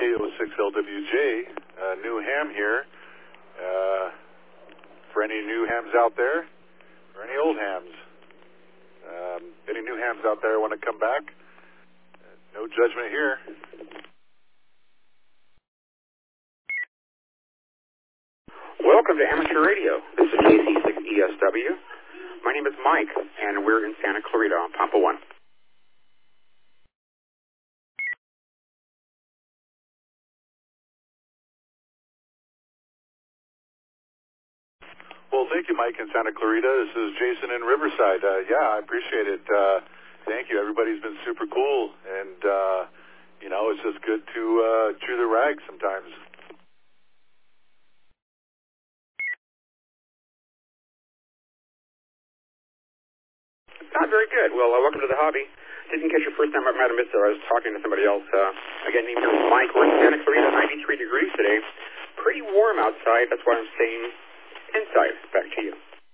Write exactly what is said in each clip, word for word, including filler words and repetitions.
K O six L W J, uh, new ham here. Uh, for any new hams out there, or any old hams. Um, any new hams out there want to come back? Uh, no judgment here. Welcome to Amateur Radio. This is K C six E S W. My name is Mike, and we're in Santa Clarita on Pampa One. Well, thank you, Mike, in Santa Clarita. This is Jason in Riverside. Uh, yeah, I appreciate it. Uh, thank you. Everybody's been super cool, and, uh, you know, it's just good to uh, chew the rag sometimes. Not very good. Well, uh, welcome to the hobby. Didn't catch your first time. I might have missed it. I was talking to somebody else. Uh, again, named Mike. We're in Santa Clarita, ninety-three degrees today. Pretty warm outside. That's why I'm staying inside. Back to you.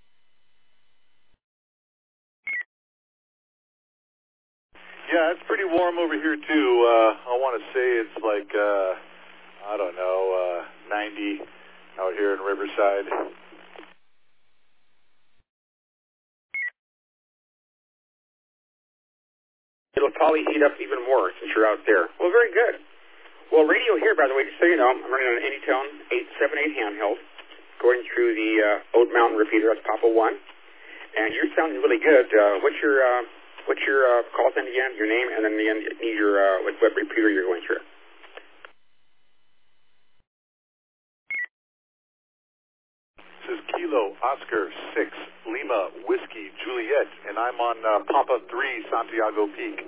Yeah, it's pretty warm over here, too. Uh, I want to say it's like, uh, I don't know, uh, ninety out here in Riverside. It'll probably heat up even more since you're out there. Well, very good. Well, radio here, by the way, just so you know, I'm running on an Anytone eight seventy-eight handheld, going through the uh, Oat Mountain repeater. That's Papa One, and you're sounding really good. Uh, what's your uh, what's your uh, call sign again? Your name, and then the end, need your uh, what, what repeater you're going through. This is Kilo Oscar six Lima Whiskey Juliet, and I'm on uh, Pampa three Santiago Peak.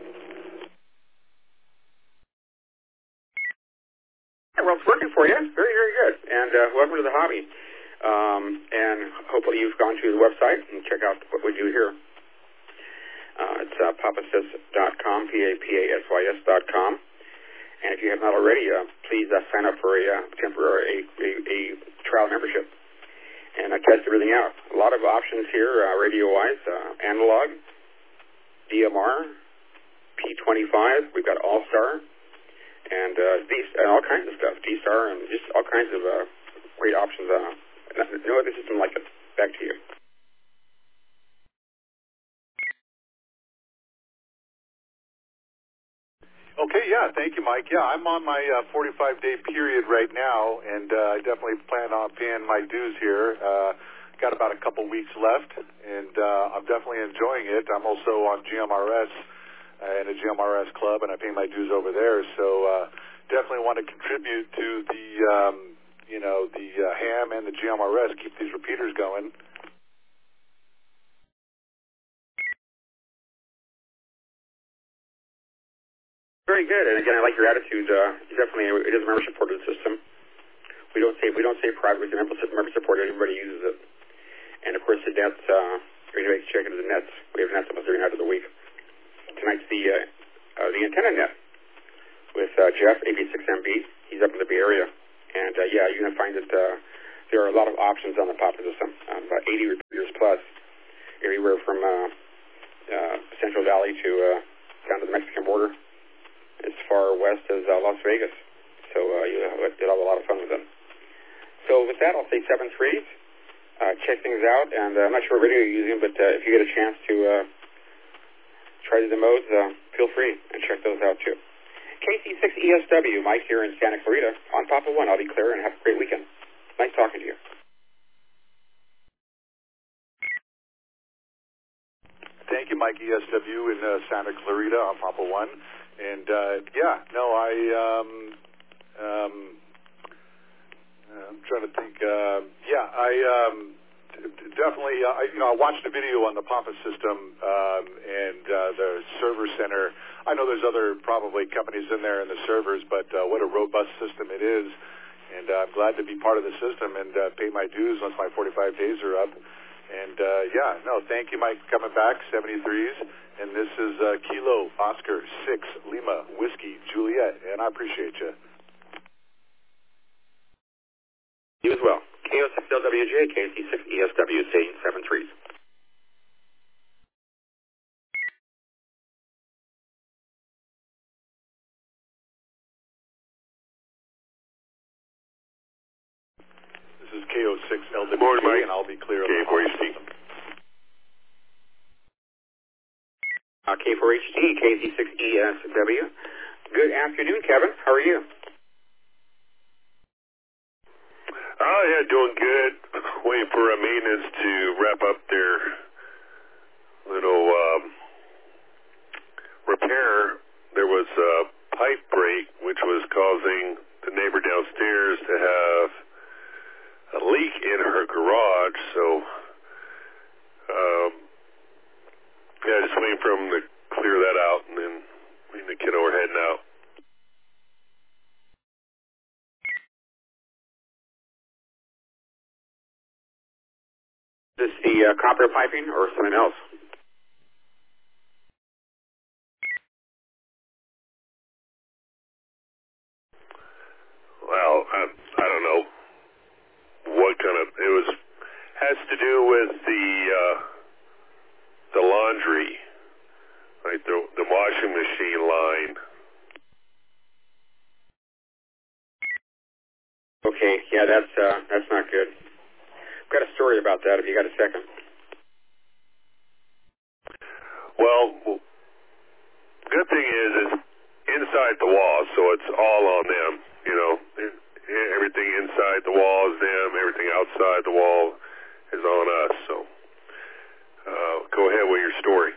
Yeah, well, it's working for you. Very, very good. And uh, welcome to the hobby. Um, and hopefully you've gone to the website and check out what we do here. Uh, it's uh, papasys dot com, P A P A S Y S dot com. And if you have not already, uh, please uh, sign up for a uh, temporary, a, a, a trial membership. And I test everything out. A lot of options here, uh, radio-wise, uh, analog, D M R, P twenty-five. We've got All-Star, and uh, these, and all kinds of stuff, D-Star, and just all kinds of uh, great options. Uh, no other system like it. Back to you. Okay, yeah, thank you, Mike. Yeah, I'm on my uh, forty-five day period right now, and uh, I definitely plan on paying my dues here. Uh, got about a couple weeks left, and uh, I'm definitely enjoying it. I'm also on G M R S uh, in a G M R S club, and I pay my dues over there. So uh, definitely want to contribute to the, um, you know, the uh, ham and the G M R S. Keep these repeaters going. Very good. And again, I like your attitude. Uh, definitely, it is a member-supported system. We don't say we don't say private. It's member-supported. Everybody uses it. And of course, the nets. Uh, everybody check into the nets. We have nets almost every night of the week. Tonight's the uh, uh, the antenna net with uh, Jeff, A B six M B. He's up in the Bay Area, and uh, yeah, you're gonna find that uh, there are a lot of options on the Papa system. Um, about eighty repeaters plus, everywhere from uh, uh, Central Valley to uh, down to the Mexican border, as far west as uh, Las Vegas. So uh, you did have a lot of fun with them. So with that, I'll say seven threes. Uh, check things out, and uh, I'm not sure what radio you're using, but uh, if you get a chance to uh, try the modes, uh, feel free and check those out too. K C six E S W, Mike here in Santa Clarita on Papa One. I'll be clear, and have a great weekend. Nice talking to you. Thank you, Mike E S W in uh, Santa Clarita on Papa One. And uh, yeah, no, I um, um, I'm trying to think. Uh, yeah, I um, d- definitely. Uh, I, you know, I watched a video on the Pampa system um, and uh, the server center. I know there's other probably companies in there in the servers, but uh, what a robust system it is. And uh, I'm glad to be part of the system and uh, pay my dues once my forty-five days are up. And uh, yeah, no, thank you, Mike, for coming back. seventy-threes, and this is uh, Kilo Oscar six Lima Whiskey Juliet, and I appreciate you. You as well. K O six L W J, K C six E S W, saying seven threes. K O six L W G, Morning, Mike. and I'll be clear on K the four H D. system. Uh, K four H D, K Z six E S W. Good afternoon, Kevin. How are you? Oh, yeah, doing good. Waiting for a maintenance to wrap up their little um, repair. There was a pipe break, which was causing the neighbor downstairs to have a leak in her garage. So, um, yeah, just waiting for them to clear that out, and then me and the kiddo are heading out. Is this the uh, copper piping or something else? Well, I, I don't know what kind of, it was, has to do with the, uh, the laundry, right, the, the washing machine line. Okay, yeah, that's uh, that's not good. I've got a story about that if you got a second. Well, good thing is it's inside the wall, so it's all on them, you know. Everything inside the wall is them, everything outside the wall is on us, so uh, go ahead with your story.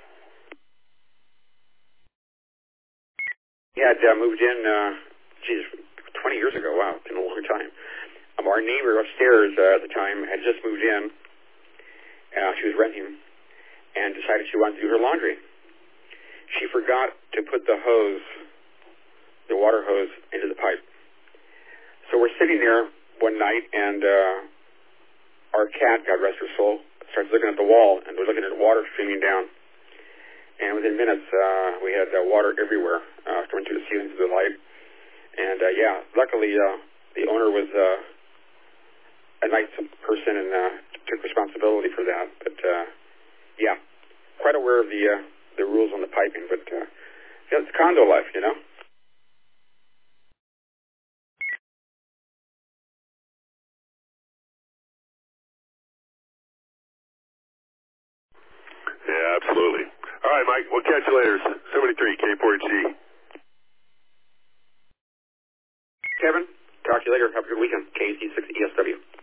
Yeah, I'd uh, moved in, uh, geez, twenty years ago. Wow, it's been a long time. Um, our neighbor upstairs uh, at the time had just moved in. Uh, she was renting and decided she wanted to do her laundry. She forgot to put the hose, the water hose, into the pipe. So we're sitting there one night, and uh, our cat, God rest her soul, starts looking at the wall, and we're looking at water streaming down. And within minutes, uh, we had uh, water everywhere, uh, coming through the ceiling to the light. And uh, yeah, luckily uh, the owner was uh, a nice person and uh, took responsibility for that. But uh, yeah, quite aware of the uh, the rules on the piping. But uh, yeah, it's condo life, you know. Yeah, absolutely. All right, Mike, we'll catch you later. seventy-three K four H D. Kevin, talk to you later. Have a good weekend. K Z six E S W.